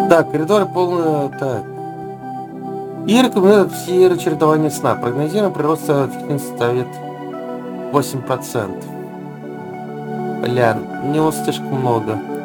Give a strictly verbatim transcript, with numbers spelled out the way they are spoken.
Так, коридоры полные. Так. И рекомендуют все чередование сна. Прогнозируем прирост эффективности ставит восемь процентов. Бля, у него слишком много.